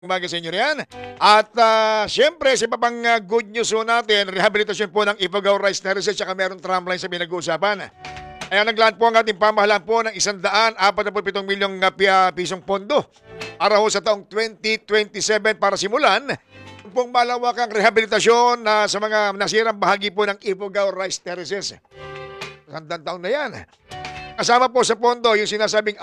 Umaga sa inyo riyan. At siyempre, sa iba pang good news po natin, rehabilitasyon po ng Ifugao Rice Terraces at merong tramline sa pinag-uusapan. Kaya naglaan po ang ating pamahalaan po ng 147 milyong pisong pondo para ho sa taong 2027 para simulan yung pong malawakang rehabilitasyon sa mga nasirang bahagi po ng Ifugao Rice Terraces. Sandang taon na yan. Kasama po sa pondo yung sinasabing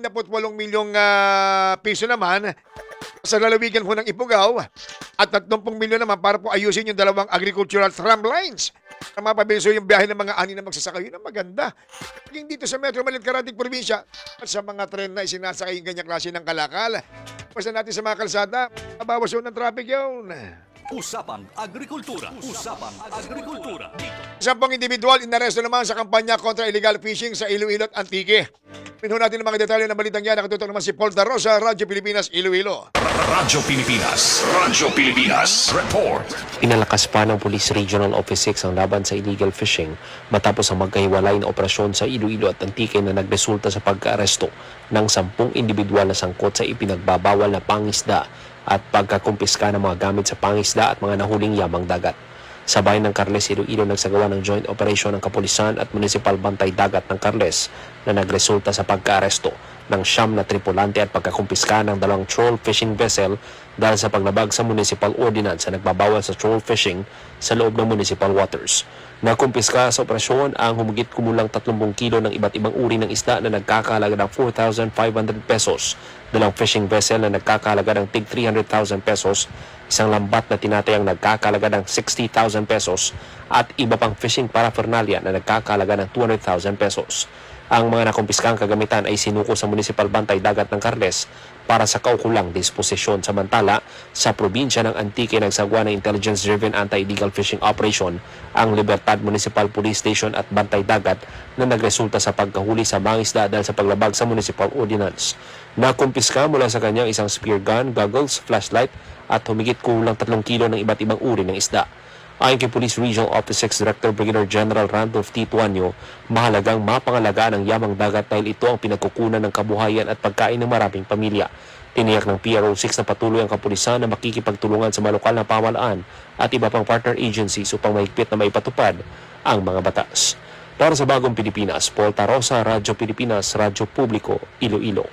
68 milyong piso naman sa lalawigan po ng Ifugao at 30 milyon naman para po ayusin yung dalawang agricultural tram lines na mapabilis yung biyahe ng mga ani na magsasaka. Yun ang maganda. Maging dito sa Metro Manila, Karatig Probinsya at sa mga tren na isinasakay yung ganyang klase ng kalakal. Basta natin sa mga kalsada, mabawas yun ng traffic yun. Usapang Agrikultura. Usapang Agrikultura. Sampung individual inaresto naman sa kampanya kontra illegal fishing sa Iloilo at Antique. Pinho natin ang mga detalye ng balitang yan. Nakatutok naman si Paul Darosa, Radyo Pilipinas, Iloilo. Radyo Pilipinas. Radyo Pilipinas. Report. Pinalakas pa ng Police Regional Office 6 ang laban sa illegal fishing matapos ang magkahiwalay na operasyon sa Iloilo at Antique na nagresulta sa pagkaaresto ng 10 individual na sangkot sa ipinagbabawal na pangisda at pagkakumpiska ng mga gamit sa pangisda at mga nahuling yamang dagat. Sa bayan ng Carles, Iloilo nagsagawa ng joint operation ng Kapulisan at Municipal Bantay Dagat ng Carles na nagresulta sa pagkaaresto ng 9 na tripulante at pagkakumpiska ng 2 troll fishing vessel dahil sa paglabag sa municipal ordinance na nagbabawal sa troll fishing sa loob ng municipal waters. Nakumpiska sa operasyon ang humigit kumulang 30 kilo ng iba't ibang uri ng isda na nagkakahalaga ng 4,500 pesos, 2 fishing vessel na nagkakahalaga ng tig 300,000 pesos, isang lambat na tinatayang nagkakahalaga ng 60,000 pesos at iba pang fishing paraphernalia na nagkakahalaga ng 200,000 pesos. Ang mga nakumpiskang kagamitan ay sinuko sa Municipal Bantay Dagat ng Carles para sa kaukulang disposisyon. Samantala, sa probinsya ng Antique nagsagawa ng intelligence-driven anti-illegal fishing operation ang Libertad Municipal Police Station at Bantay Dagat na nagresulta sa pagkahuli sa mangisda dahil sa paglabag sa municipal ordinance. Nakumpiska mula sa kanyang isang spear gun, goggles, flashlight at humigit kulang 3 kilo ng iba't ibang uri ng isda. Ayon kay Police Regional Office 6 Director Brigadier General Randolph T. Tuanyo, mahalagang mapangalagaan ang yamang dagat dahil ito ang pinagkukunan ng kabuhayan at pagkain ng maraming pamilya. Tiniyak ng PRO 6 na patuloy ang kapulisan na makikipagtulungan sa mga lokal na pamahalaan at iba pang partner agencies upang mahigpit na maipatupad ang mga batas. Para sa Bagong Pilipinas, Paul Tarosa, Radyo Pilipinas, Radyo Publiko, Iloilo.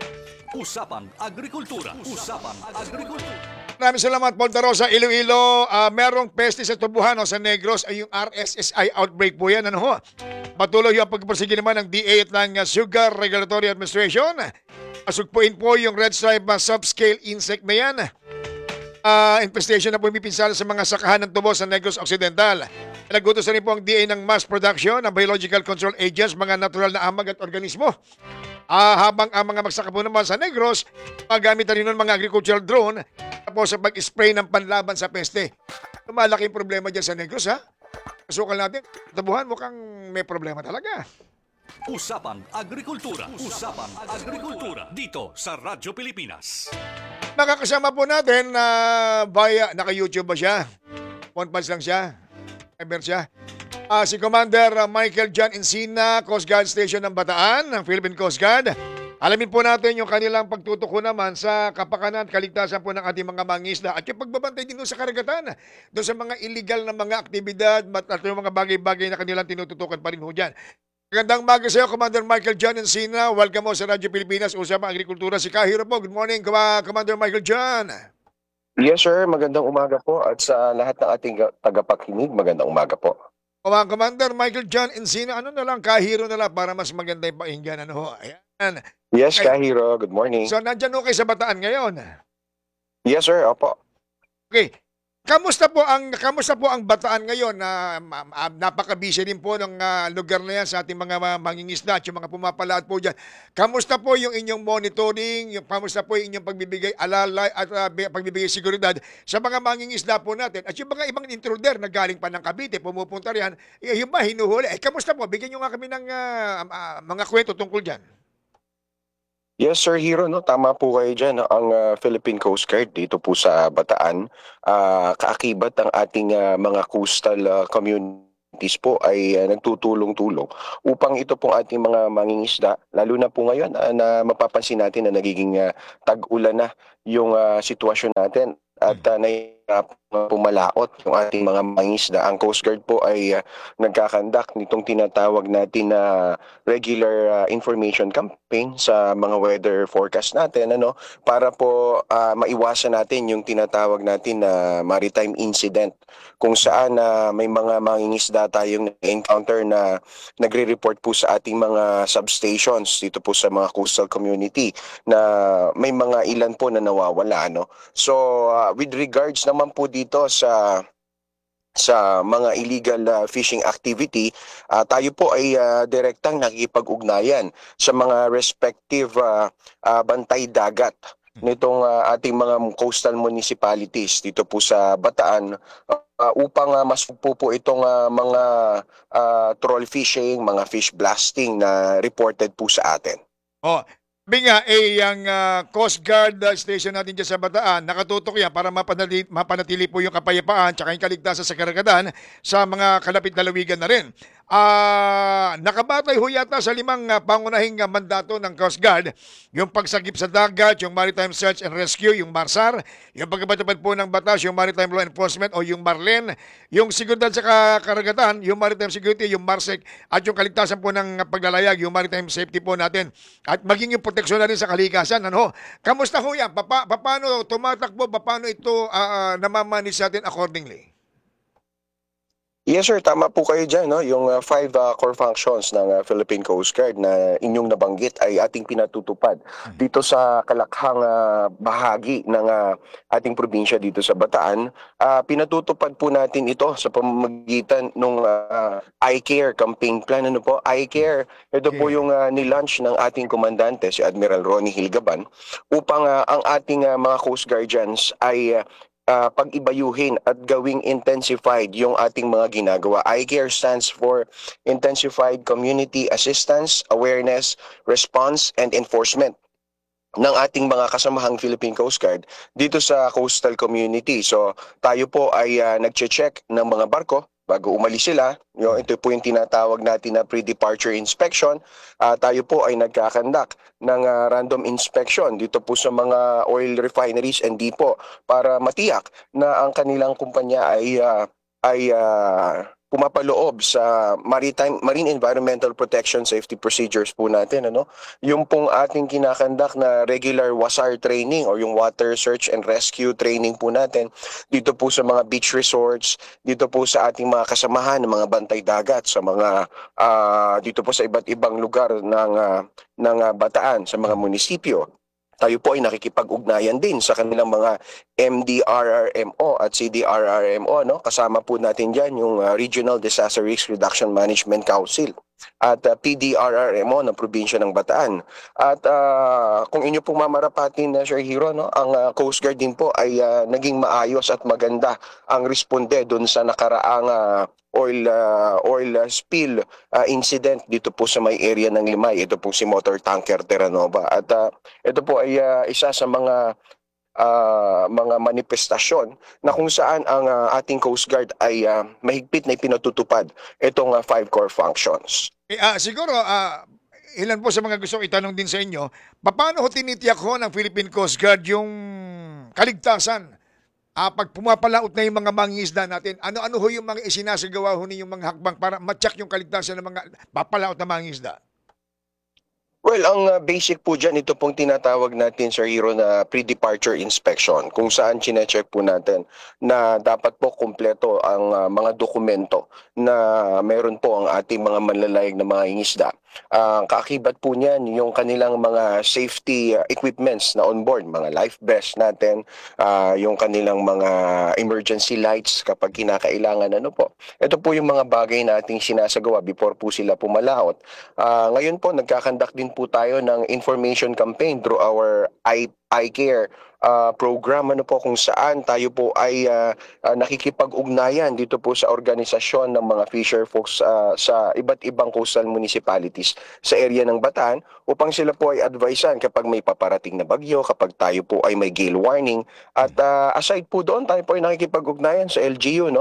Usapang Agrikultura. Usapang Agrikultura. Maraming salamat, Paul Darosa, Iloilo. Merong peste sa tubuhan sa Negros ay yung RSSI outbreak po yan. Ano ho? Patuloy yung pagpursige naman ng DA at ng Sugar Regulatory Administration. Asugpuin po yung red stripe subscale insect na yan. Infestation na po pinsala sa mga sakahan ng tubo sa Negros Occidental. Nagutos na rin po ang DA ng mass production ng biological control agents, mga natural na amag at organismo. Habang ang mga magsaka po naman sa Negros, magamit na rin ng mga agricultural drone tapos sa pag-spray ng panlaban sa peste. Malaking problema dyan sa Negros, ha? Pasukal natin, tabuhan mukhang may problema talaga. Usapang Agrikultura. Usapang Agrikultura. Dito sa Radyo Pilipinas. Nakakasama po natin naka-YouTube ba siya? One punch lang siya. Ever siya. Si Commander Michael John Encina, Coast Guard Station ng Bataan, ng Philippine Coast Guard. Alamin po natin yung kanilang pagtutuko naman sa kapakanan at kaligtasan po ng ating mga mangisda at yung pagbabantay din doon sa karagatan, doon sa mga illegal na mga aktibidad at yung mga bagay-bagay na kanilang tinututukan pa rin ho dyan. Magandang umaga sa iyo, Commander Michael John Encina. Welcome mo sa Radyo Pilipinas, Usapang Agrikultura. Si Kahiro po. Good morning, Commander Michael John. Yes sir, magandang umaga po at sa lahat ng ating tagapakinig, magandang umaga po. Commander Michael John Encina, ano na lang, Kahiro na lang para mas maganda yung pakinggan. Ano ho? Ayan. Yes, Okay. Kahiro, good morning. So, nandyan ho kayo sa Bataan ngayon. Yes sir, opo. Okay. Kamusta po ang Bataan ngayon na napaka-busy din po ng lugar na yan sa ating mga mangingisda at yung mga pumapalaad po dyan. Kamusta po yung inyong monitoring, kamusta po yung inyong pagbibigay alalay at pagbibigay seguridad sa mga mangingisda po natin at yung mga ibang intruder na galing pa ng Cavite, pumupunta riyan, yung ba hinuhuli? Kamusta po? Bigyan nyo nga kami ng mga kwento tungkol dyan. Yes sir, Hero, no, tama po kayo dyan. Ang Philippine Coast Guard dito po sa Bataan, kaakibat ang ating mga coastal community po ay nagtutulong-tulong upang ito pong ating mga mangingisda, lalo na po ngayon na mapapansin natin na nagiging tag-ulan na yung sitwasyon natin at nahihirap pumalaot yung ating mga mangingisda. Ang Coast Guard po ay nagkakandak nitong tinatawag natin na regular information campaign sa mga weather forecast natin, para po maiwasan natin yung tinatawag natin na maritime incident, kung saan may mga mangingisda tayong encounter na nagre-report po sa ating mga substations dito po sa mga coastal community na may mga ilan po na nawawala. So with regards naman po dito sa mga illegal fishing activity, tayo po ay direktang nakikipag-ugnayan sa mga respective bantay dagat nitong ating mga coastal municipalities dito po sa Bataan, upang masugpo po itong mga troll fishing, mga fish blasting na reported po sa atin. Oh, sabi nga, yung Coast Guard station natin dyan sa Bataan, nakatutok yan para mapanatili po yung kapayapaan tsaka yung kaligtasan sa karagatan sa mga kalapit na lawigan na rin. Nakabatay ho yata sa 5 pangunahing mandato ng Coast Guard, yung pagsagip sa dagat, yung Maritime Search and Rescue, yung MARSAR, yung pagpapatupad po ng batas, yung Maritime Law Enforcement o yung MARLEN, yung seguridad sa karagatan, yung Maritime Security, yung MARSEC, at yung kaligtasan po ng paglalayag, yung Maritime Safety po natin, at maging yung proteksyon na rin sa kalikasan. Kamusta ho yan? Paano tumatakbo? Paano ito namamanage natin accordingly? Yes sir, tama po kayo dyan. Yung 5 core functions ng Philippine Coast Guard na inyong nabanggit ay ating pinatutupad dito sa kalakhang bahagi ng ating probinsya dito sa Bataan. Pinatutupad po natin ito sa pamamagitan ng I-Care campaign plan. I-Care, ito po yung nilaunch ng ating komandante, si Admiral Ronnie Hilgaban, upang ang ating mga Coast Guardians ay pag-ibayuhin at gawing intensified yung ating mga ginagawa. I-Care stands for Intensified Community Assistance, Awareness, Response, and Enforcement ng ating mga kasamahang Philippine Coast Guard dito sa coastal community. So tayo po ay nagche-check ng mga barko bago umalis sila. Ito po yung tinatawag natin na pre-departure inspection. Tayo po ay nagkakandak ng random inspection dito po sa mga oil refineries and depot para matiyak na ang kanilang kumpanya ay pumapaloob sa Marine Environmental Protection Safety Procedures po natin. Yung pong ating kinakandak na regular WASAR training or yung Water Search and Rescue training po natin dito po sa mga beach resorts, dito po sa ating mga kasamahan ng mga bantay dagat, sa mga dito po sa iba't ibang lugar ng Bataan, sa mga munisipyo. Tayo po ay nakikipag-ugnayan din sa kanilang mga MDRRMO at CDRRMO. Kasama po natin dyan yung Regional Disaster Risk Reduction Management Council at PDRRMO ng probinsya ng Bataan. At kung inyo pong mamarapatin, Sir Hero, ang Coast Guard din po ay naging maayos at maganda ang responde doon sa nakaraang oil spill incident dito po sa may area ng Limay. Ito po si motor tanker Terranova. At ito po ay isa sa mga manifestasyon na kung saan ang ating Coast Guard ay mahigpit na ipinatutupad itong 5 core functions. Siguro, ilan po sa mga gusto itanong din sa inyo, paano ho tinitiyak ho ng Philippine Coast Guard yung kaligtasan? Pag pumapalaot na yung mga mangingisda natin, ano ho yung mga isinasagawa ho ninyong mga hakbang para matyak yung kaligtasan ng mga papalaot na mangingisda? Well, ang basic po dyan, ito pong tinatawag natin, Sir Hero, na pre-departure inspection, kung saan chinecheck po natin na dapat po kumpleto ang mga dokumento na meron po ang ating mga manlalayag na mga ingisda. Kaakibat po niyan yung kanilang mga safety equipments na onboard, mga life vest natin, yung kanilang mga emergency lights kapag kinakailangan. Ito po yung mga bagay na ating sinasagawa before po sila pumalaot. Ngayon po, nagkakandak din po tayo ng information campaign through our I-Care program, kung saan tayo po ay nakikipag-ugnayan dito po sa organisasyon ng mga fisher folks sa iba't ibang coastal municipalities sa area ng Bataan upang sila po ay advisean kapag may paparating na bagyo, kapag tayo po ay may gale warning. At aside po doon, tayo po ay nakikipag-ugnayan sa LGU,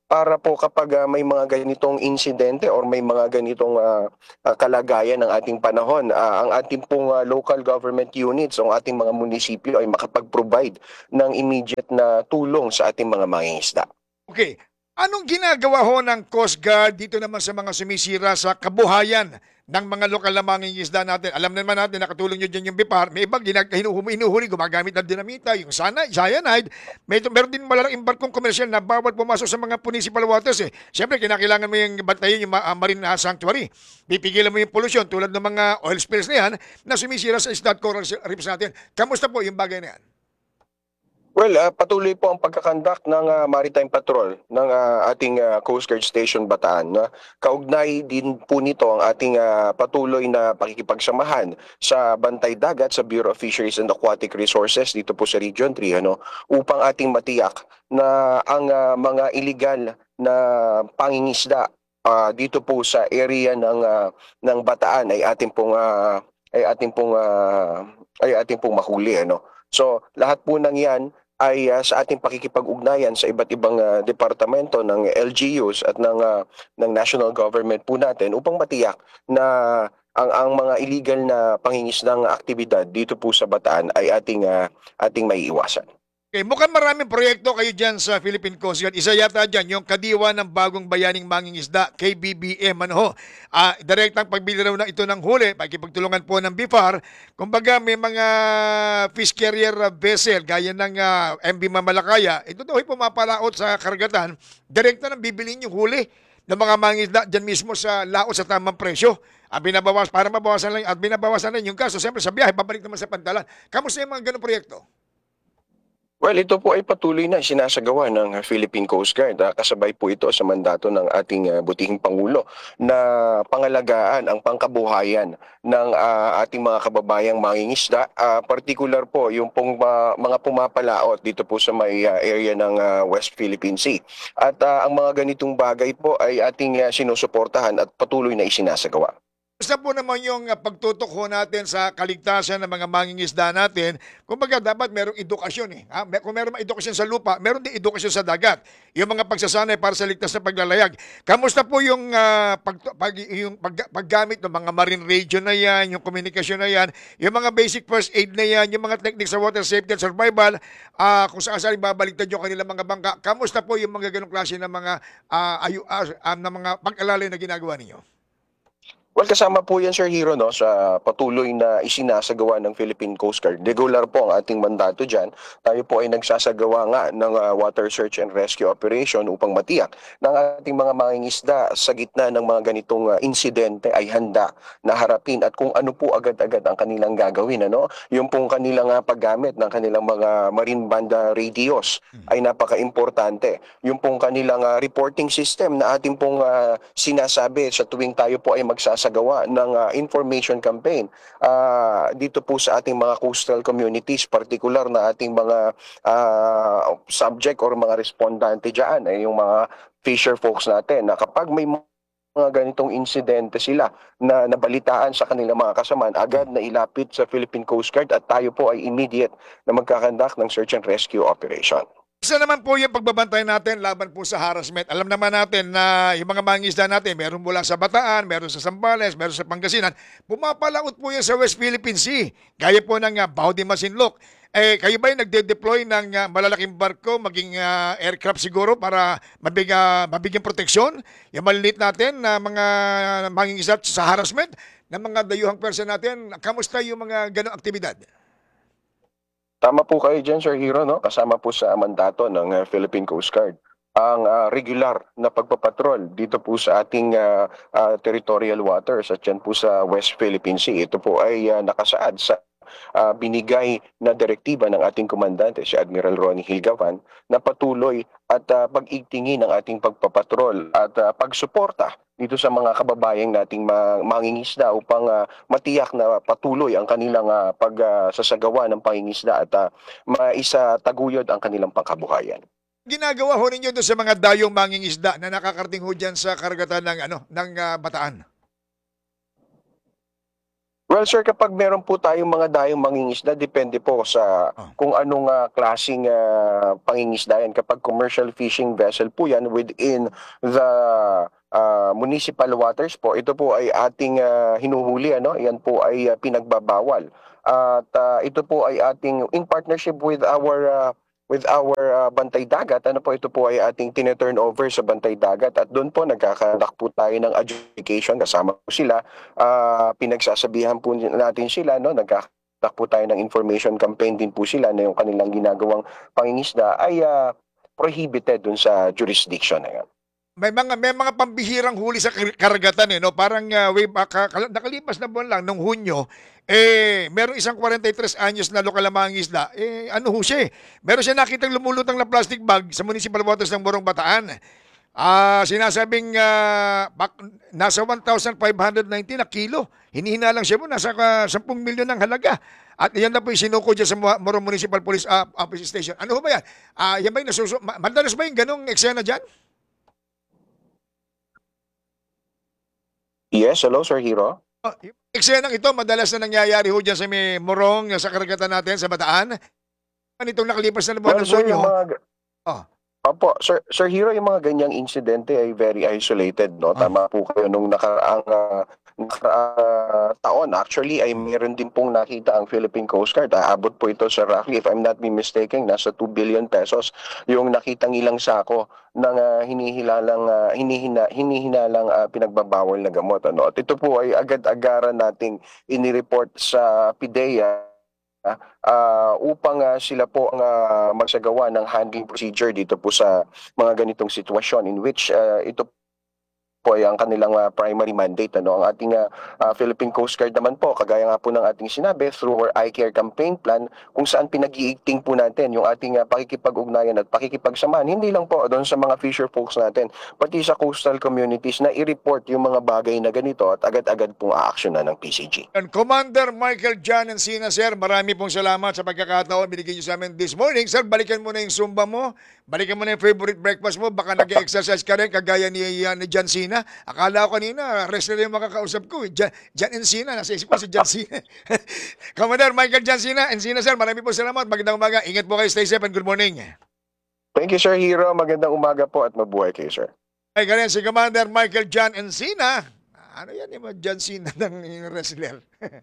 para po kapag may mga ganitong insidente or may mga ganitong kalagayan ng ating panahon, ang ating pong local government units o ang ating mga munisipyo ay makapag-provide ng immediate na tulong sa ating mga mangingisda. Okay. Anong ginagawa ho ng Coast Guard dito naman sa mga sumisira sa kabuhayan ng mga lokal na mangingisda natin? Alam naman natin, nakatulong nyo dyan yung BIPAR. May ibang hinuhuli, gumagamit ng dinamita, yung cyanide. Meron din malalaking barkong komersyal na bawal pumasok sa mga municipal waters. Siyempre, kinakailangan mo yung bantayin yung marine sanctuary. Pipigilan mo yung pollution tulad ng mga oil spills na yan na sumisira sa isda at coral reefs natin. Kamusta po yung bagay na yan? Well, patuloy po ang pagkakandak ng Maritime Patrol ng ating Coast Guard Station Bataan. Kaugnay din po nito ang ating patuloy na pakikipagsamahan sa Bantay Dagat sa Bureau of Fisheries and Aquatic Resources dito po sa Region 3 upang ating matiyak na ang mga illegal na pangingisda dito po sa area ng Bataan ay ating pong mahuli. So lahat po ng 'yan ay sa ating pakikipag-ugnayan sa iba't ibang departamento ng LGUs at ng national government po natin upang matiyak na ang mga illegal na pangingisdang aktibidad dito po sa Bataan ay ating maiiwasan. Okay, mukhang maraming proyekto kayo dyan sa Philippine Coast Guard. Isa yata dyan, yung Kadiwa ng Bagong Bayaning Mangingisda, KBBM. Direktang pagbili raw na ito ng huli, pagkipagtulungan po ng BIFAR. Kumbaga may mga fish carrier vessel, gaya ng MV Mamalakaya, ito daw ay pumapalaot sa karagatan, direkta nang bibilin yung huli ng mga mangingisda dyan mismo sa laot sa tamang presyo. Para mabawasan lang, at binabawasan lang yung kaso. Siyempre sa biyahe, babalik naman sa pantalan. Kamusta yung mga ganong proyekto? Well, ito po ay patuloy na sinasagawa ng Philippine Coast Guard. Kasabay po ito sa mandato ng ating butihing Pangulo na pangalagaan ang pangkabuhayan ng ating mga kababayang mangingisda. Particular po yung pong mga pumapalaot dito po sa may area ng West Philippine Sea. At ang mga ganitong bagay po ay ating sinusuportahan at patuloy na isinasagawa. Basta po naman yung pagtutok ho natin sa kaligtasan ng mga mangingisda natin, kumbaga dapat merong edukasyon . Kung meron edukasyon sa lupa, meron din edukasyon sa dagat. Yung mga pagsasanay para sa ligtas na paglalayag. Kamusta po yung, paggamit ng mga marine radio na yan, yung komunikasyon na yan, yung mga basic first aid na yan, yung mga techniques sa water safety and survival, kung saan babaliktad yung kanilang mga bangka. Kamusta po yung mga ganong klase ng mga, ng mga pag-alalay na ginagawa ninyo? Well, kasama po yan, Sir Hero, sa patuloy na isinasagawa ng Philippine Coast Guard. Regular po ang ating mandato dyan. Tayo po ay nagsasagawa nga ng water search and rescue operation upang matiyak na ang ating mga mangingisda sa gitna ng mga ganitong insidente ay handa na harapin at kung ano po agad-agad ang kanilang gagawin. Yung pong kanilang paggamit ng kanilang mga marine band radios ay napaka-importante. Yung pong kanilang reporting system na ating pong sinasabi sa tuwing tayo po ay magsasagawa ng information campaign dito po sa ating mga coastal communities, particular na ating mga subject or mga respondante dyan, yung mga fisher folks natin, na kapag may mga ganitong insidente sila na nabalitaan sa kanilang mga kasamaan, agad na ilapit sa Philippine Coast Guard at tayo po ay immediate na magkakandak ng search and rescue operation. Isa naman po yung pagbabantay natin laban po sa harassment. Alam naman natin na yung mga mangingisda natin, meron mula sa Bataan, meron sa Zambales, meron sa Pangasinan, pumapalaot po yan sa West Philippine Sea. Gaya po ng Baudi Masinloc. Kayo ba yung nagde-deploy ng malalaking barko, maging aircraft siguro para mabigyan proteksyon? Yung malilit natin na mga mangingisda sa harassment ng mga dayuhang person natin, kamusta yung mga ganong aktibidad? Tama po kayo dyan, Sir Hero, kasama po sa mandato ng Philippine Coast Guard ang regular na pagpapatrol dito po sa ating territorial waters at yan po sa West Philippine Sea. Ito po ay nakasaad sa binigay na direktiba ng ating komandante, si Admiral Ronnie Hilgavan, na patuloy at pag-igtingin ng ating pagpapatrol at pagsuporta dito sa mga kababayang nating mangingisda upang matiyak na patuloy ang kanilang pagsasagawa ng pangingisda at maisataguyod ang kanilang pangkabuhayan. Ginagawa ho ninyo doon sa mga dayong mangingisda na nakakarating ho dyan sa karagatan ng Bataan? Well, sir, kapag meron po tayong mga dayong mangingisda, depende po sa kung anong klaseng pangingisda yan. Kapag commercial fishing vessel po yan within the municipal waters po, ito po ay ating hinuhuli, ano? Yan po ay pinagbabawal. At ito po ay ating in partnership with our Bantay Dagat. Ano po, ito po ay ating tineturn over sa Bantay Dagat at doon po nagkakadak po tayo ng adjudication, kasama po sila. Pinagsasabihan po natin sila, no? Nagkakadak po tayo ng information campaign din po sila na yung kanilang ginagawang pangingisda ay prohibited dun sa jurisdiction na yan. May mga pambihirang huli sa karagatan no. Parang way back nakalipas na buwan lang nung Hunyo, meron isang 43 anyos na lokal na mangingisda. Ano ho siya? Meron siya nakitang lumulutang na plastic bag sa municipal waters ng Morong Bataan. Sinasabing nasa 1,519 na kilo. Hinihina lang siya mo, nasa 10 milyon ng halaga. At yan na po yung sinuko dyan sa Morong Municipal Police Office Station. Ano ho ba yan? Yan ba yung madalas ba yung ganong eksena dyan? Yes, hello, Sir Hiro. Yung eksenang ito, madalas na nangyayari ho dyan sa may Morong, sa karagatan natin, sa Bataan. Itong nakalipas na buwan ng Sir, Hunyo. yung mga... Opo, Sir Hiro, yung mga ganyang insidente ay very isolated, no? Tama po kayo nung nakaraang taon. Actually, ay meron din pong nakita ang Philippine Coast Guard. Aabot po ito sa roughly, if I'm not mistaken, nasa 2 billion pesos yung nakitang ilang sako ng hinihinalang pinagbabawal na gamot. Ano? At ito po ay agad-agaran nating inireport sa PIDEA upang sila po ang magsagawa ng handling procedure dito po sa mga ganitong sitwasyon in which ito po ay ang kanilang primary mandate. Ano? Ang ating Philippine Coast Guard naman po, kagaya nga po ng ating sinabi, through our I-Care campaign plan, kung saan pinag-iigting po natin yung ating pakikipag-ugnayan at pakikipagsamahan, hindi lang po doon sa mga fisher folks natin, pati sa coastal communities na i-report yung mga bagay na ganito at agad-agad pong aaksyonan ng PCG. And Commander Michael John Encina, sir, marami pong salamat sa pagkakataon binigyan niyo sa amin this morning. Sir, balikan mo na yung Zumba mo, balikan mo na yung favorite breakfast mo, baka nag-exercise ka rin kagaya ni John Cena. Akala ko kanina, wrestler yung makakausap ko. John Encina, nasa isip ko si John Cena. Commander Michael John Encina, sir, marami po salamat. Magandang umaga. Ingat po kayo, stay safe and good morning. Thank you, Sir Hiro. Magandang umaga po at mabuhay kayo, sir. Ay, ganyan si Commander Michael John Encina. Ano yan yung John Cena ng wrestler?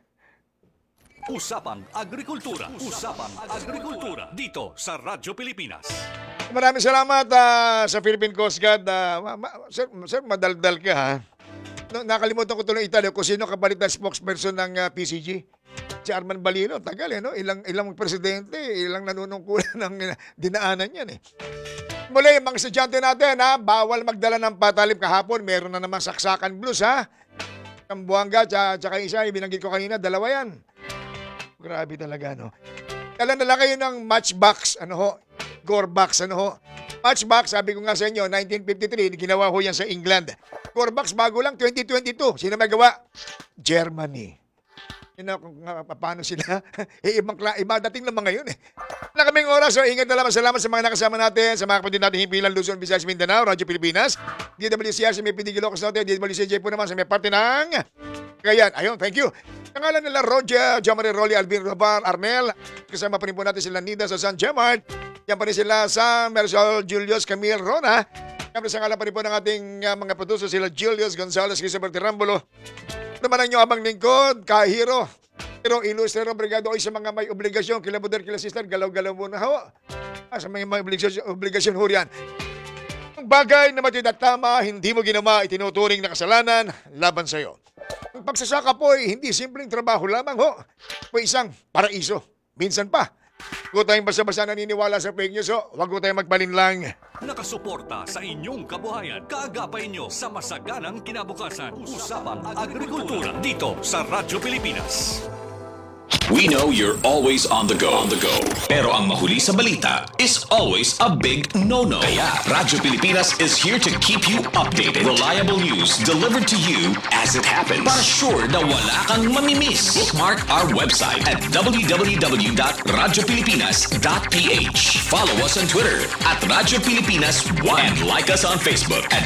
Usapang Agrikultura. Usapang Agrikultura. Dito sa Radyo Pilipinas. Maraming salamat sa Philippine Coast Guard. Sir, madaldal ka ha. Nakalimutan ko tuloy Italia kung sino kapalit na spokesperson ng PCG. Si Arman Balino, tagal no? Ilang presidente, ilang nanunungkulan ng dinaanan yan Muli, mga estudyante natin bawal magdala ng patalim kahapon. Meron na namang saksakan blues Ang Buanga, tsaka isa, binanggit ko kanina, dalawa yan. Grabe talaga, no? Kailan na lang kayo ng matchbox, Gorebox, Matchbox, sabi ko nga sa inyo, 1953, ginawa ho yan sa England. Gorebox, bago lang, 2022. Sino may gawa? Germany. Paano sila? Iba dating naman ngayon Na kaming oras, so ingat na lang. Salamat sa mga nakasama natin, sa mga kapatid natin Himpilan, Luzon, Visayas, Mindanao, Radyo Pilipinas, DWCR sa may Pidigilocos natin, DWCJ po naman sa may parte ng Cagayan. Ayun, thank you. Pangalan nila Roger, Jamari Rolly, Alvin Robar, Arnel. Kasama pa rin po natin sila Nida sa San Gemart. Yan pa rin sila sa Mersol, Julius, Camille, Rona. Yan sa ngalan pa rin po ng ating mga producer sila Julius Gonzalez, Christopher Tirambulo. Naman ang inyong abang lingkod, Kahiro. Pero Ilustrero Brigado ay sa mga may obligasyon, kila Buder, kila Sister, galaw-galaw muna ho. Sa mga may obligasyon ho yan. Ang bagay na matid at tama, hindi mo ginawa, itinuturing na kasalanan, laban sa'yo. Ang pagsasaka po ay hindi simpleng trabaho lamang ho. Po isang paraiso. Minsan pa. Huwag tayong basta-basta naniniwala sa fake news huwag ko tayong magpalinlang. Nakasuporta sa inyong kabuhayan. Kaagapay nyo sa masaganang kinabukasan. Usapang Agrikultura. Dito sa Radyo Pilipinas. We know you're always on the go. Pero ang mahuli sa balita is always a big no-no. Kaya Radyo Pilipinas is here to keep you updated. Reliable news delivered to you as it happens. Para sure na wala kang mamimiss. Bookmark our website at www.radiopilipinas.ph. Follow us on Twitter at Radyo Pilipinas 1 and like us on Facebook at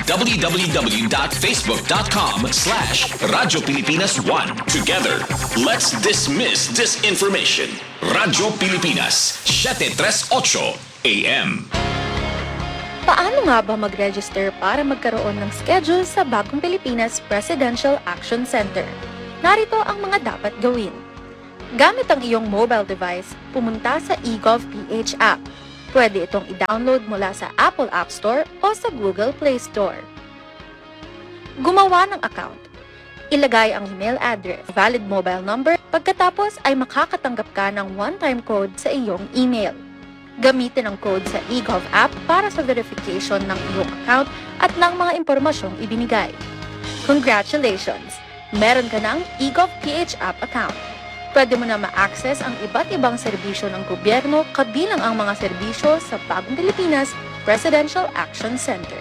www.facebook.com/Radyo Pilipinas 1. Together, let's dismiss disinformation. Radyo Pilipinas, 738 AM. Paano nga ba mag-register para magkaroon ng schedule sa Bagong Pilipinas Presidential Action Center? Narito ang mga dapat gawin. Gamit ang iyong mobile device, pumunta sa eGovPH app. Pwede itong i-download mula sa Apple App Store o sa Google Play Store. Gumawa ng account. Ilagay ang email address, valid mobile number, pagkatapos ay makakatanggap ka ng one-time code sa iyong email. Gamitin ang code sa eGov app para sa verification ng iyong account at ng mga impormasyong ibinigay. Congratulations! Meron ka ng eGovPH app account. Pwede mo na ma-access ang iba't ibang serbisyo ng gobyerno kabilang ang mga serbisyo sa Bagong Pilipinas Presidential Action Center.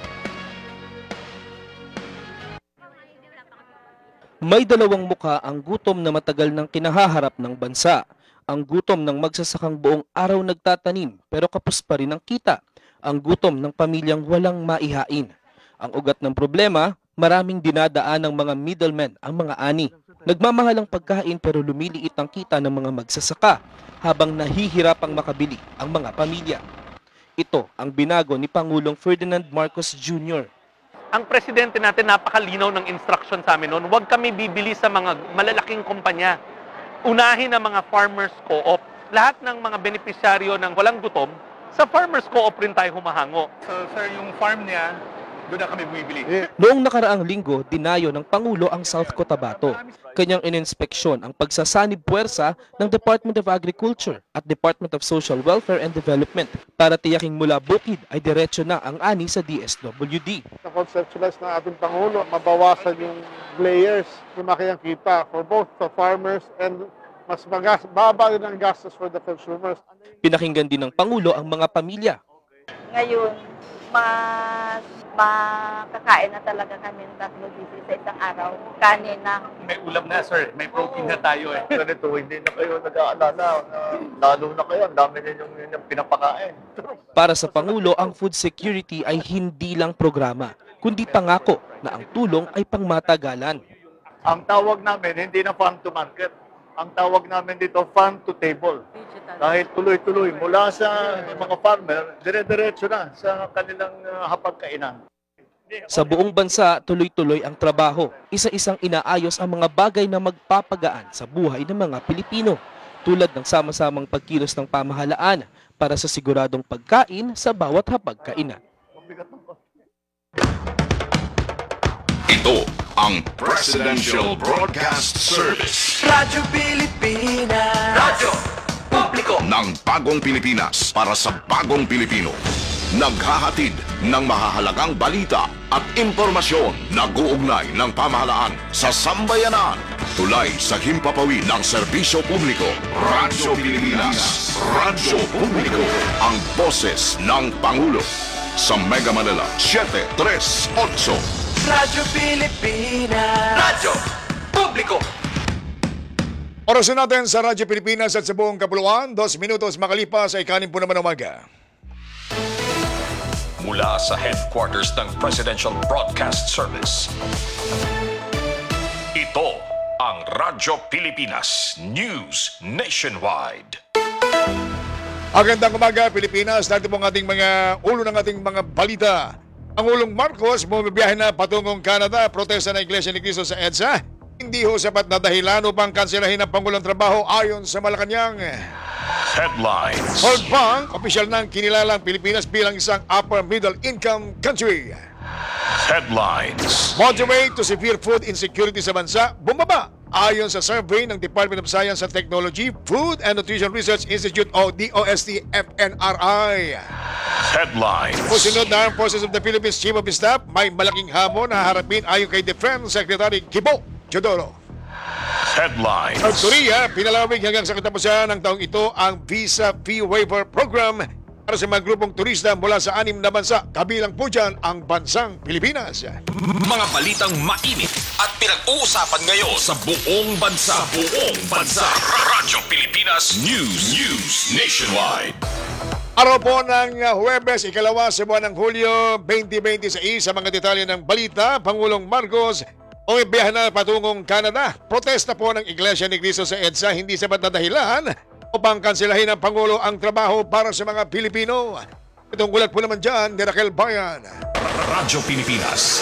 May dalawang muka ang gutom na matagal nang kinahaharap ng bansa. Ang gutom ng magsasakang buong araw nagtatanim pero kapos pa rin ang kita. Ang gutom ng pamilyang walang maihain. Ang ugat ng problema, maraming dinadaan ng mga middlemen ang mga ani. Nagmamahal ang pagkain pero lumiliit ang kita ng mga magsasaka habang nahihirapang makabili ang mga pamilya. Ito ang binago ni Pangulong Ferdinand Marcos Jr. Ang presidente natin napakalinaw ng instruction sa amin noon, huwag kami bibili sa mga malalaking kumpanya. Unahin ang mga farmers co-op. Lahat ng mga benepisyaryo ng walang gutom, sa farmers co-op rin tayo humahango. So, sir, yung farm niya, doon na kami bumibili. Noong nakaraang linggo, dinayo ng Pangulo ang South Cotabato. Kanyang ininspeksyon ang pagsasanib puwersa ng Department of Agriculture at Department of Social Welfare and Development para tiyaking mula bukid ay diretso na ang ani sa DSWD. Na-conceptualize ng ating Pangulo, mabawasan yung layers, lumaki ang kita for both the farmers and mas baba rin ang gastos for the consumers. Pinakinggan din ng Pangulo ang mga pamilya. Ngayon, mas makakain na talaga kami ng 3 beses sa isang araw. Kanin na. May ulam na, sir. May protein na tayo eh. Ganito, hindi na kayo nag-aalala. Lalo na kayo, ang dami ninyong pinapakain. Para sa Pangulo, ang food security ay hindi lang programa, kundi pangako na ang tulong ay pangmatagalan. Ang tawag namin, hindi na farm to market. Ang tawag namin dito, farm to table. Dahil tuloy-tuloy, mula sa mga farmer, dire-diretso na sa kanilang hapagkainan. Sa buong bansa, tuloy-tuloy ang trabaho. Isa-isang inaayos ang mga bagay na magpapagaan sa buhay ng mga Pilipino, tulad ng sama-samang pagkilos ng pamahalaan para sa siguradong pagkain sa bawat hapagkainan. Ito ang Presidential Broadcast Service. Radyo Pilipinas. Radyo Publiko Ng Bagong Pilipinas para sa Bagong Pilipino. Naghahatid ng mahahalagang balita at impormasyon na guugnay ng pamahalaan sa sambayanan. Tulay sa himpapawid ng serbisyo publiko. Radyo Pilipinas. Radyo Publiko. Ang boses ng Pangulo. Sa Mega Manila, 738. Radyo Pilipinas. Radyo Publiko. Orasan natin sa Radyo Pilipinas at sa buong kapuluan, 2 minutos makalipas ay kanin po naman umaga. Mula sa headquarters ng Presidential Broadcast Service. Ito ang Radyo Pilipinas News Nationwide. Magandang umaga, Pilipinas. Narito po ang ating mga ulo ng ating mga balita. Pangulong Marcos bumibiyahe na patungong Canada, protesta ng Iglesia ni Cristo sa EDSA. Hindi ho sapat na dahilan upang kanselahin ang Pangulong trabaho ayon sa Malacanang. Headlines. World Bank, opisyal nang kinilalang Pilipinas bilang isang upper middle income country. Headlines. Moderate to severe food insecurity sa bansa, bumaba. Ayon sa survey ng Department of Science and Technology, Food and Nutrition Research Institute o DOST-FNRI. Headlines. Pusunod na Armed Forces of the Philippines Chief of Staff, may malaking hamon na haharapin ayon kay Defense Secretary Kibo Chodoro. Headlines. South Korea, pinalawig hanggang sa katapusan ng taong ito ang Visa Fee Waiver Program para sa mga grupong turista mula sa 6 na bansa. Kabilang po dyan ang bansang Pilipinas. Mga balitang mainit at pinag-uusapan ngayon sa buong bansa. Radyo Pilipinas News Nationwide. Araw po ng Huwebes, ikalawa sa buwan ng Hulyo 2026, sa mga detalye ng balita, Pangulong Marcos umibiyahe na patungong Canada. Protesta po ng Iglesia ni Cristo sa EDSA, hindi sapat na dahilan upang kansilahin ng Pangulo ang trabaho para sa mga Pilipino. Itong ulat po naman dyan ni Raquel Bayan. Radyo Pilipinas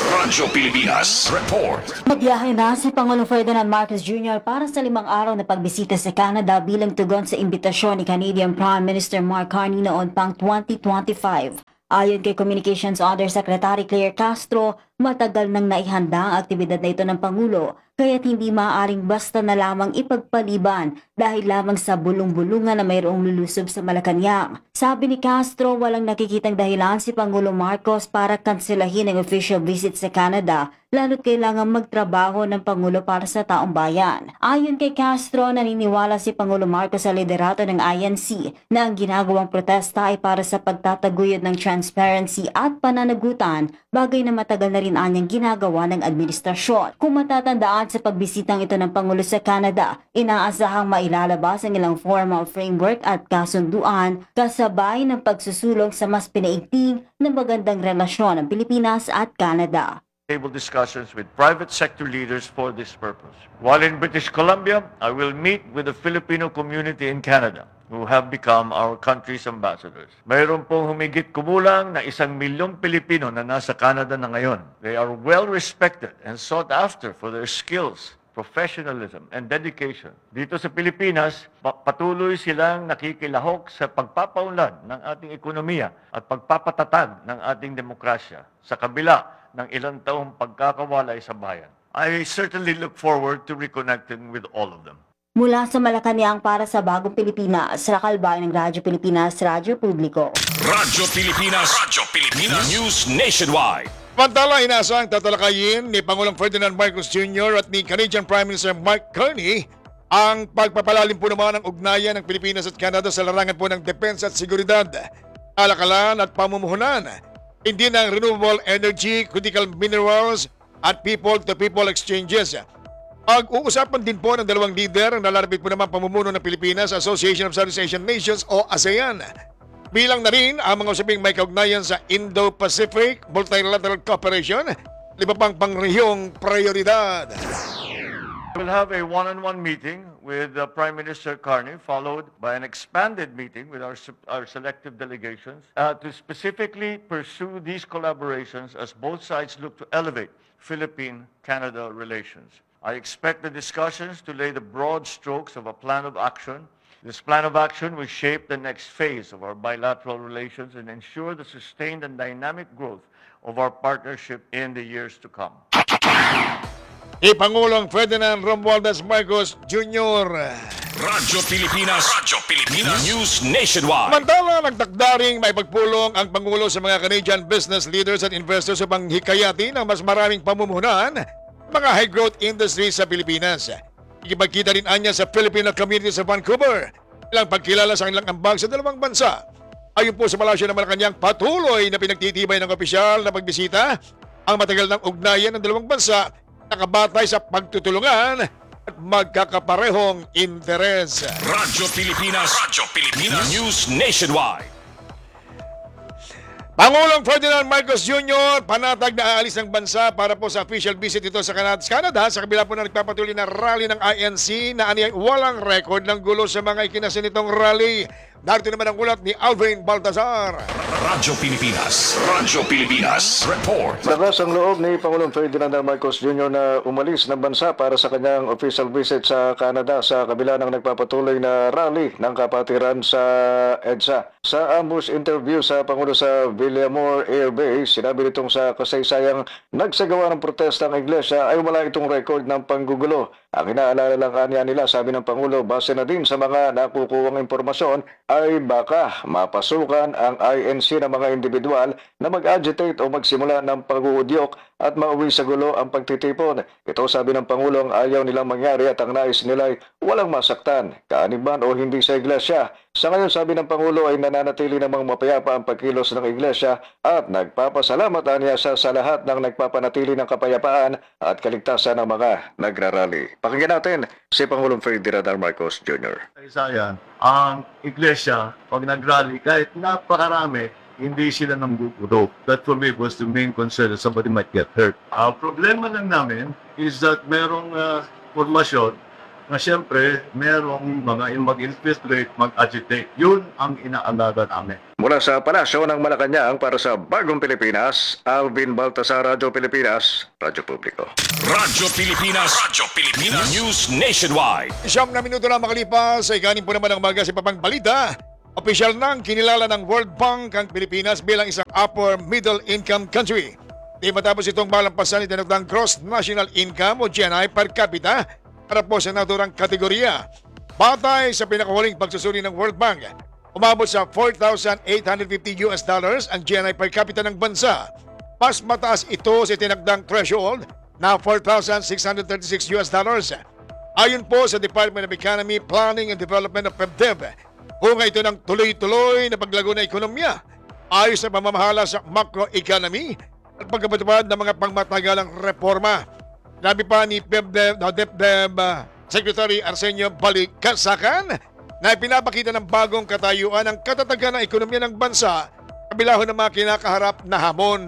Report. Magbiyahe na si Pangulong Ferdinand Marcos Jr. para sa 5 araw na pagbisita sa Canada bilang tugon sa imbitasyon ni Canadian Prime Minister Mark Carney noon pang 2025. Ayon kay Communications Undersecretary Claire Castro, matagal nang naihanda ang aktibidad na ito ng Pangulo, kaya't hindi maaaring basta na lamang ipagpaliban dahil lamang sa bulong-bulungan na mayroong lulusob sa Malacanang. Sabi ni Castro, walang nakikitang dahilan si Pangulo Marcos para kanselahin ang official visit sa Canada, lalo't kailangan magtrabaho ng Pangulo para sa taong bayan. Ayon kay Castro, naniniwala si Pangulo Marcos sa liderato ng INC na ang ginagawang protesta ay para sa pagtataguyod ng transparency at pananagutan, bagay na matagal na rin anyang ginagawa ng administrasyon. Kung matatandaan sa pagbisitang ito ng Pangulo sa Canada, inaasahang mailalabas ang ilang formal framework at kasunduan kasabay ng pagsusulong sa mas pinaigting na magandang relasyon ng Pilipinas at Canada. Table discussions with private sector leaders for this purpose. While in British Columbia, I will meet with the Filipino community in Canada who have become our country's ambassadors. Mayroon pong humigit kumulang na 1 milyong Pilipino na nasa Canada na ngayon. They are well respected and sought after for their skills, professionalism, and dedication. Dito sa Pilipinas, patuloy silang nakikilahok sa pagpapaunlad ng ating ekonomiya at pagpapatatag ng ating demokrasya sa kabila ng ilang taong pagkakawalay sa bayan. I certainly look forward to reconnecting with all of them. Mula sa Malacanang para sa Bagong Pilipinas, Raquel Bayan ng Radyo Pilipinas, Radyo Publiko. Radyo Pilipinas News Nationwide. Samantala, inaasahang tatalakayin ni Pangulong Ferdinand Marcos Jr. at ni Canadian Prime Minister Mark Carney ang pagpapalalim po naman ng ugnayan ng Pilipinas at Canada sa larangan po ng depensa at seguridad, kalakalan at pamumuhunan, hindi ng renewable energy, critical minerals at people-to-people exchanges. Pag-uusapan din po ng dalawang leader ang nalalapit po naman pamumuno ng Pilipinas, Association of Southeast Asian Nations o ASEAN. Bilang na rin ang mga usaping may kaugnayan sa Indo-Pacific Multilateral Cooperation, iba pang pangrehiyong prioridad. We'll have a one-on-one meeting with Prime Minister Carney, followed by an expanded meeting with our selective delegations to specifically pursue these collaborations as both sides look to elevate Philippine-Canada relations. I expect the discussions to lay the broad strokes of a plan of action. This plan of action will shape the next phase of our bilateral relations and ensure the sustained and dynamic growth of our partnership in the years to come. Pangulong Ferdinand Romualdez Marcos Jr. Radyo Pilipinas News Nationwide. Samantala, nagtakdaring maipagpulong ang Pangulo sa mga Canadian business leaders at investors upang hikayatin ang mas maraming pamumuhunan mga high-growth industries sa Pilipinas. Ikipagkita rin anya sa Filipino community sa Vancouver ilang pagkilala sa kanilang ambag sa dalawang bansa. Ayon po sa Palasyo ng Malacanang, patuloy na pinagtitibay ng opisyal na pagbisita ang matagal ng ugnayan ng dalawang bansa nakabatay sa pagtutulungan at magkakaparehong interes. Radyo Pilipinas News Nationwide. Pangulong Ferdinand Marcos Jr. panatag na aalis ng bansa para po sa official visit ito sa Canada sa kabila po na nagpapatuloy na rally ng INC na aniyay walang record ng gulo sa mga ikinasin nitong rally. Darito naman ang ulat ni Alvin Baltazar. Radyo Pilipinas Report. Lakas ang loob ni Pangulong Ferdinand Marcos Jr. na umalis ng bansa para sa kanyang official visit sa Canada sa kabila ng nagpapatuloy na rally ng kapatiran sa EDSA. Sa ambush interview sa Pangulo sa Villamor Air Base, sinabi nitong sa kasaysayang nagsagawa ng protesta ang iglesia ay wala itong record ng panggugulo. Ang inaalala lang kanya nila, sabi ng Pangulo, base na din sa mga nakukuwang impormasyon, ay baka mapasukan ang INC ng mga individual na mag-agitate o magsimula ng pag-uudyok at mauwi sa gulo ang pagtitipon. Ito sabi ng Pangulo ang ayaw nilang mangyari at ang nais nila ay walang masaktan, kaaniban o hindi sa iglesia. Sa ngayon sabi ng Pangulo ay nananatili namang mapayapa ang pagkilos ng iglesia at nagpapasalamat niya sa lahat ng nagpapanatili ng kapayapaan at kaligtasan ng mga nagrarally. Pakinggan natin si Pangulong Ferdinand R. Marcos Jr. Isayan, ang iglesia, pag nag-rally, kahit napakarami, hindi sila nanggugulo. That for me was the main concern that somebody might get hurt. Ang problema lang namin is that merong formasyon na siyempre merong mga yung mag-infiltrate, mag-agitate. Yun ang inaalaga namin. Mula sa Palasyo ng Malacanang para sa Bagong Pilipinas, Alvin Baltasar, Radyo Pilipinas, Radyo Publiko. Radyo Pilipinas. Radyo Pilipinas. News Nationwide. 9 na minuto na makalipas sa ikanin po naman ang mga sa papang balita. Opisyal nang kinilala ng World Bank ang Pilipinas bilang isang upper middle income country. Di matapos itong malampasan ni tinatawag Gross National Income o GNI per capita para po sa naturang kategorya. Batay sa pinakahuling pagsusuri ng World Bank, umabot sa $4,850 ang GNI per capita ng bansa. Mas mataas ito sa tinagdang threshold na $4,636. Ayon po sa Department of Economy, Planning and Development of PEPDEV, bunga ito ng tuloy-tuloy na paglago ng ekonomiya, ayos na pamamahala sa macroeconomy at pagkapatupad ng mga pangmatagalang reforma. Nabi pa ni DepDep Secretary Arsenio Balikasakan na ipinapakita ng bagong katayuan ang katatagan ng ekonomiya ng bansa kabilahon ng mga kinakaharap na hamon.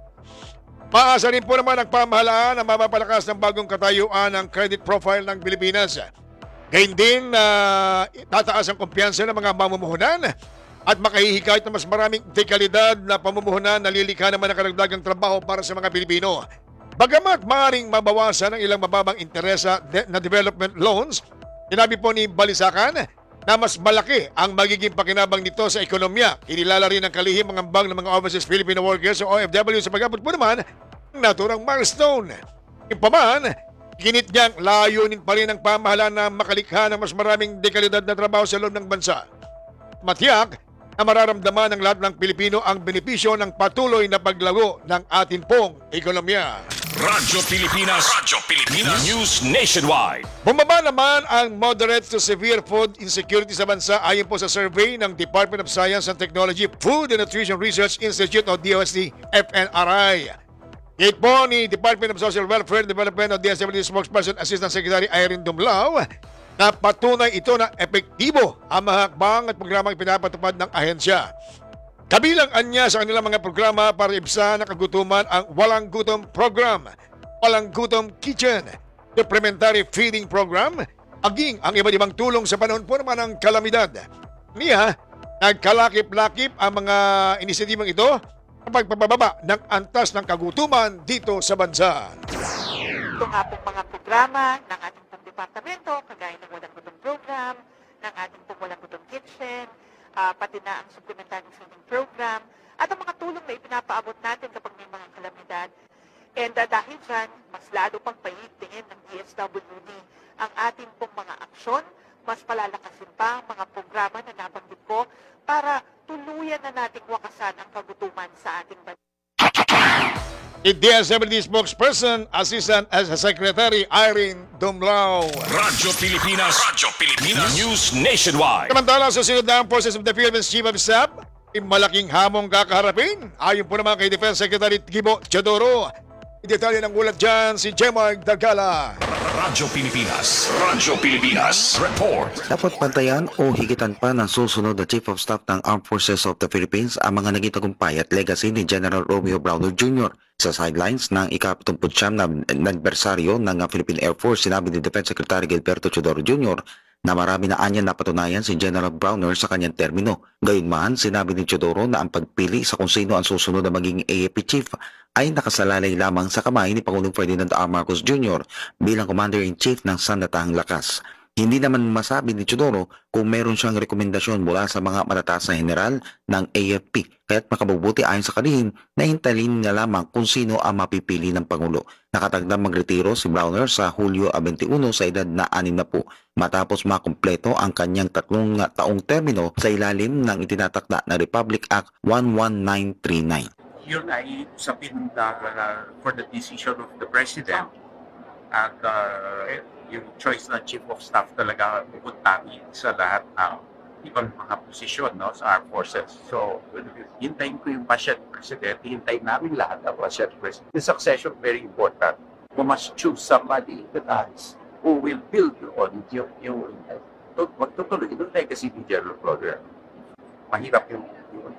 Paasa rin po naman ang pamahalaan na mapapalakas ng bagong katayuan ng credit profile ng Pilipinas. Gayun din na tataas ang kumpiyansa ng mga mamumuhunan at makahihikayat na mas maraming dekalidad na pamumuhunan na lilikha naman ng karagdagang trabaho para sa mga Pilipino. Bagamat maaaring mabawasan ang ilang mababang interesa na development loans, sinabi po ni Balisakan na mas malaki ang magiging pakinabang nito sa ekonomiya. Inilala rin ang kalihim ang ambag ng mga overseas Filipino workers o OFW sa pag-abot po naman ng naturang milestone. Ipaman, ginit niyang layunin pa rin ang pamahalaan na makalikha ng mas maraming dekalidad na trabaho sa loob ng bansa. Matiyak na mararamdaman ng lahat ng Pilipino ang benepisyo ng patuloy na paglago ng atin pong ekonomiya. Radyo Pilipinas. Radyo Pilipinas. News Nationwide. Bumaba naman ang moderate to severe food insecurity sa bansa ayon po sa survey ng Department of Science and Technology Food and Nutrition Research Institute o DOST FNRI. Gate po ni Department of Social Welfare and Development o DSWD Spokesperson Assistant Secretary Irene Dumlao na patunay ito na epektibo ang mga hakbang at programang pinapatupad ng ahensya. Kabilang anya sa kanilang mga programa para ibsa ng kagutuman ang Walang Gutom Program, Walang Gutom Kitchen, Supplementary Feeding Program, aging ang iba't ibang tulong sa panahon po naman ng kalamidad. Niya, nagkalakip-lakip ang mga inisyatibang ito sa pagpapababa ng antas ng kagutuman dito sa bansa. Ito nga pong mga programa ng ating pong departamento, kagaya ng Walang Gutom Program, ng ating pong Walang Gutom Kitchen, pati na ang supplementary feeding program, at ang mga tulong na ipinapaabot natin kapag may mga kalamidad. And dahil dyan, mas lalo pang paigtingin ng DSWD ang ating pong mga aksyon, mas palalakasin pa ang mga programa na nabanggit ko para tuluyan na nating wakasan ang kagutuman sa ating bansa. Si DSWD Spokesperson, Assistant Secretary Irene Dumlao. Radyo Pilipinas. Radyo Pilipinas. News Nationwide. Samantala sa sunod na ang Forces of the Philippines Chief of Staff, malaking hamong kakaharapin. Ayon po naman kay Defense Secretary Gibo Teodoro. Detalye ng ulat dyan si Jemark Dagala. Radyo Pilipinas. Radyo Pilipinas. Report. Dapat pantayan o higitan pa ng susunod na Chief of Staff ng Armed Forces of the Philippines ang mga naging tagumpay at legacy ni General Romeo Browner Jr. Sa sidelines ng ika-79 na anibersaryo ng Philippine Air Force, sinabi ni Defense Secretary Gilberto Teodoro Jr. na marami na anya napatunayan si General Browner sa kanyang termino. Gayunman, sinabi ni Teodoro na ang pagpili sa kung sino ang susunod na maging AFP Chief ay nakasalalay lamang sa kamay ni Pangulong Ferdinand R. Marcos Jr. bilang Commander-in-Chief ng Sandatahang Lakas. Hindi naman masabi ni Teodoro kung meron siyang rekomendasyon mula sa mga matataas na general ng AFP, kaya't makabubuti ayon sa kalihim na hintalin na lamang kung sino ang mapipili ng Pangulo. Nakatagdang magretiro si Browner sa Hulyo 21 sa edad na 60 matapos makumpleto ang kanyang 3 taong termino sa ilalim ng itinatakda na Republic Act 11939. yun ay usapin for the decision of the President. At yung choice ng Chief of Staff talaga pupuntahin sa lahat ng ibang mga posisyon, no, sa Armed Forces. So, hintayin ko yung pasya ng President, hintayin namin lahat ang pasya ng President. The succession, very important. We must choose somebody who will build on magtutuloy yung legacy ni General Flores. Mahirap yung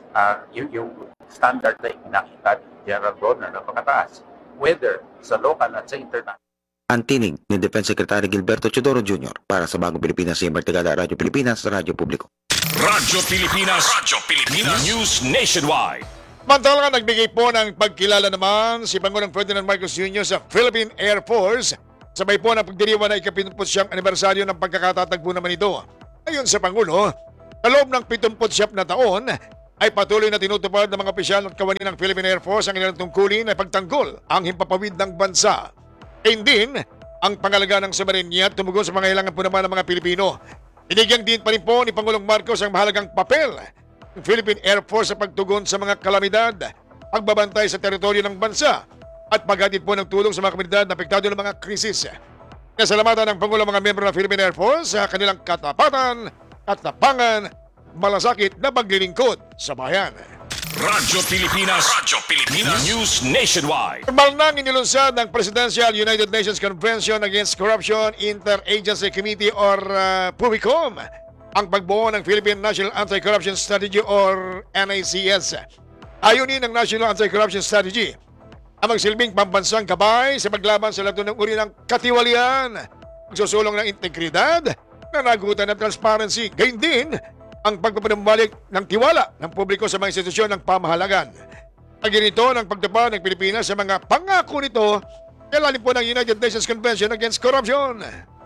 standard na inakita ni General Flores na napakataas, whether sa local at sa international. Ang tinig ni Defense Secretary Gilberto Chodoro Jr. para sa Bagong Pilipinas, Imbartigada, Radyo Pilipinas, Radyo Publiko. Radyo Pilipinas. News Nationwide. Mantala nagbigay po ng pagkilala naman si Pangulong Ferdinand Marcos Jr. sa Philippine Air Force. Sabay po ng pagdiriwang na ika-79 anibersaryo ng pagkakatatagpo naman ito. Ayon sa Pangulo, sa loob ng 79 na taon, ay patuloy na tinutupad ng mga opisyal at kawani ng Philippine Air Force ang ilang tungkulin na pagtanggol ang himpapawid ng bansa. Ayun din ang pangalaga ng soberenya at tumugon sa mga kailangan po naman ng mga Pilipino. Binigyan din pa rin po ni Pangulong Marcos ang mahalagang papel ng Philippine Air Force sa pagtugon sa mga kalamidad, pagbabantay sa teritoryo ng bansa at paghatid po ng tulong sa mga komunidad na apektado ng mga krisis. Nasalamatan ng Pangulo mga miyembro ng Philippine Air Force sa kanilang katapatan, katapangan, malasakit na paglilingkod sa bayan. Radyo Pilipinas. News Nationwide. Formal nang inilunsad ng Presidential United Nations Convention Against Corruption Interagency Committee or PUICOM ang pagbuo ng Philippine National Anti-Corruption Strategy or NACS. Ayunin ng National Anti-Corruption Strategy ang magsilbing pambansang gabay sa paglaban sa lahat ng uri ng katiwalian, pagsusulong ng integridad, nanagutan at transparency, gayon din ang pagpapanumbalik ng tiwala ng publiko sa mga institusyon ng pamahalagan. Pagin ito ng pagtupad ng Pilipinas sa mga pangako nito kailalim po ng United Nations Convention Against Corruption.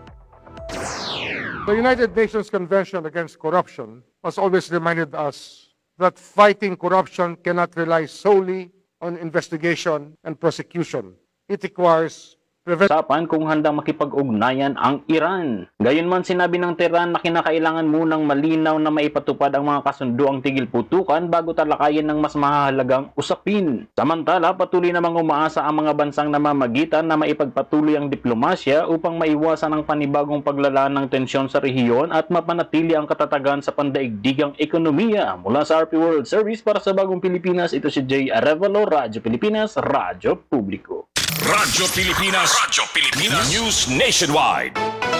The United Nations Convention Against Corruption has always reminded us that fighting corruption cannot rely solely on investigation and prosecution. It requires Usapan kung handang makipag-ugnayan ang Iran. Gayunman sinabi ng Tehran na kinakailangan munang malinaw na maipatupad ang mga kasunduang tigil putukan bago talakayin ng mas mahalagang usapin. Samantala, patuloy namang umaasa ang mga bansang namamagitan na maipagpatuloy ang diplomasya upang maiwasan ang panibagong paglalaan ng tensyon sa rehiyon at mapanatili ang katatagan sa pandaigdigang ekonomiya. Mula sa RP World Service para sa Bagong Pilipinas, ito si Jay Arevalo, Radyo Pilipinas, Radyo Publiko. Radyo Pilipinas. News Nationwide.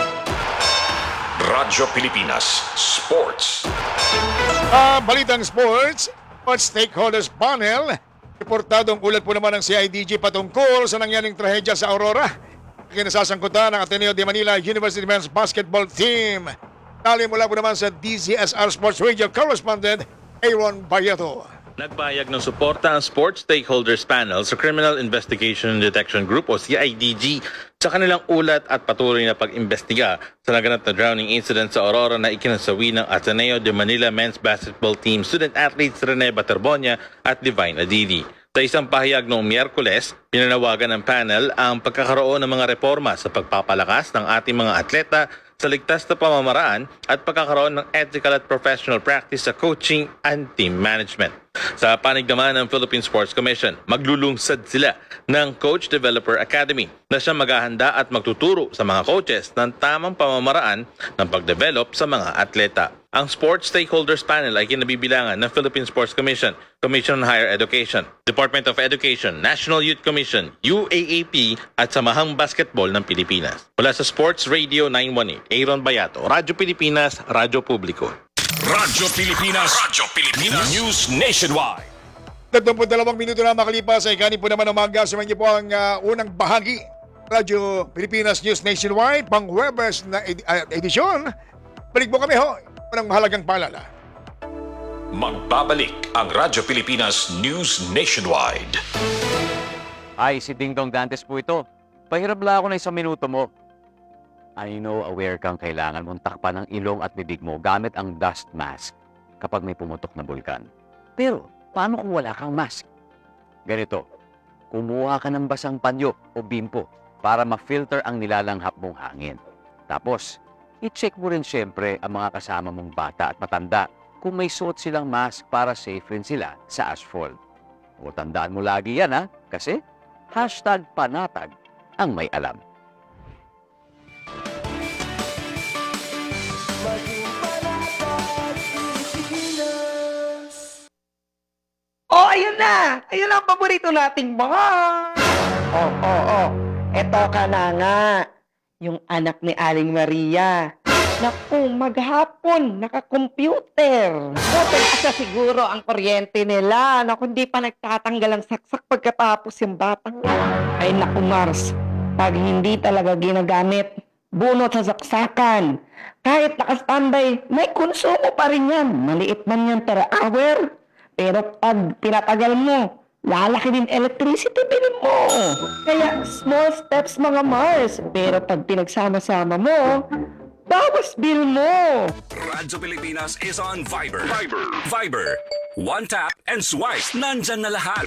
Radyo Pilipinas Sports. Balitang sports stakeholders panel. Reportadong ulat po naman ng CIDG patungkol sa nangyaring trahedya sa Aurora. Kinasasangkutan ng Ateneo de Manila University Men's Basketball Team. Tali mula po naman sa DZSR Sports Radio correspondent Aaron Bayeto. Nagpahayag ng suporta ang Sports Stakeholders Panel sa Criminal Investigation and Detection Group o CIDG sa kanilang ulat at patuloy na pag-imbestiga sa naganap na drowning incident sa Aurora na ikinasawi ng Ateneo de Manila Men's Basketball Team student athletes Rene Baterbonia at Divine Adidi. Sa isang pahayag noong Miyerkules, pinanawagan ng panel ang pagkakaroon ng mga reforma sa pagpapalakas ng ating mga atleta sa ligtas na pamamaraan at pagkakaroon ng ethical at professional practice sa coaching and team management. Sa panig naman ng Philippine Sports Commission, maglulungsad sila ng Coach Developer Academy na siyang maghahanda at magtuturo sa mga coaches ng tamang pamamaraan ng pagdevelop sa mga atleta. Ang Sports Stakeholders Panel ay kinabibilangan ng Philippine Sports Commission, Commission on Higher Education, Department of Education, National Youth Commission, UAAP at Samahang Basketball ng Pilipinas. Mula sa Sports Radio 918, Aaron Bayato, Radyo Pilipinas, Radyo Publiko. Radyo Pilipinas. News Nationwide. 32 minuto na makalipas ay kanin po naman ng umaga. Sumayin niyo po ang unang bahagi. Radyo Pilipinas News Nationwide, pang Webers na edisyon. Balik po kami ho ng mahalagang paalala. Magbabalik ang Radyo Pilipinas News Nationwide. Ay, si Ding Dong Dantes po ito. Pahirap lang ako na isang minuto mo. I know aware kang kailangan mong takpan ang ilong at bibig mo gamit ang dust mask kapag may pumutok na bulkan. Pero, paano kung wala kang mask? Ganito, kumuha ka ng basang panyo o bimpo para ma-filter ang nilalanghap mong hangin. Tapos, i-check mo rin siyempre ang mga kasama mong bata at matanda kung may suot silang mask para safe rin sila sa asphalt. O tandaan mo lagi yan ha, kasi #panatag ang may alam. Oh, ayun na! Ayun na ang paborito nating bar! Eto ka na nga. Yung anak ni Aling Maria. Naku, maghapon, naka-computer. Buti asa siguro ang kuryente nila. Naku, hindi pa nagtatanggal ang saksak pagkatapos yung batang. Ay naku, Mars. Pag hindi talaga ginagamit, bunot sa saksakan. Kahit naka-standby, may konsumo pa rin yan. Maliit man yan per hour. Pero pag pinatagal mo, lalaki din electricity bill mo. Kaya small steps mga Mars. Pero pag pinagsama-sama mo, bawas bill mo. Radyo Pilipinas is on Viber. Viber. One tap and swipe. Nandyan na lahat.